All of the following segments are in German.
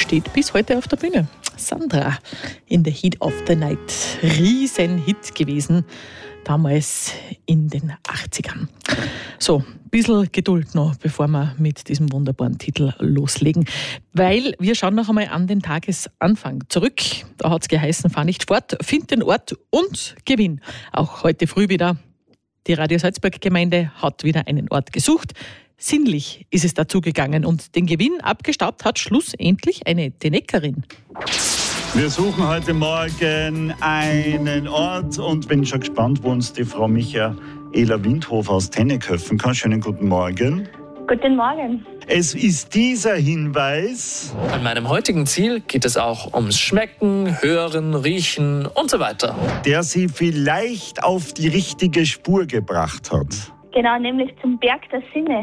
steht bis heute auf der Bühne. Sandra in The Heat of the Night. Riesenhit gewesen, damals in den 80ern. So, ein bisschen Geduld noch, bevor wir mit diesem wunderbaren Titel loslegen. Weil wir schauen noch einmal an den Tagesanfang zurück. Da hat es geheißen, fahr nicht fort, find den Ort und gewinn. Auch heute früh wieder. Die Radio Salzburg-Gemeinde hat wieder einen Ort gesucht. Sinnlich ist es dazu gegangen und den Gewinn abgestaubt hat schlussendlich eine Teneckerin. Wir suchen heute Morgen einen Ort und bin schon gespannt, wo uns die Frau Michaela Windhofer aus Tenneck helfen kann. Schönen guten Morgen. Guten Morgen. Es ist dieser Hinweis. An meinem heutigen Ziel geht es auch ums Schmecken, Hören, Riechen und so weiter. Der Sie vielleicht auf die richtige Spur gebracht hat. Genau, nämlich zum Berg der Sinne.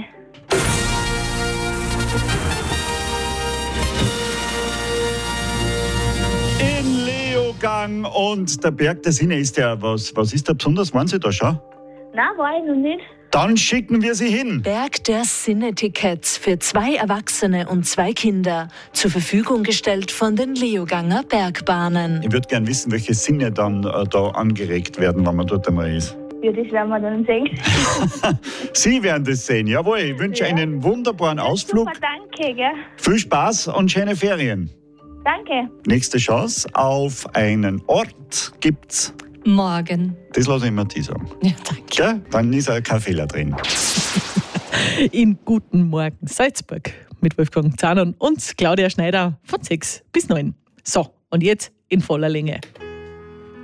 In Leogang und der Berg der Sinne ist ja was ist da besonders? Waren Sie da schon? Nein, war ich noch nicht. Dann schicken wir Sie hin. Berg der Sinne-Tickets für 2 Erwachsene und 2 Kinder. Zur Verfügung gestellt von den Leoganger Bergbahnen. Ich würde gerne wissen, welche Sinne dann da angeregt werden, wenn man dort einmal ist. Ja, das werden wir dann sehen. Sie werden das sehen, jawohl. Ich wünsche einen wunderbaren Ausflug. Super, danke, gell? Viel Spaß und schöne Ferien. Danke. Nächste Chance auf einen Ort gibt's. Morgen. Das lasse ich mir die sagen. Ja, danke. Gell? Dann ist kein Fehler drin. In Guten Morgen Salzburg mit Wolfgang Zahn und Claudia Schneider von 6 bis 9. So, und jetzt in voller Länge.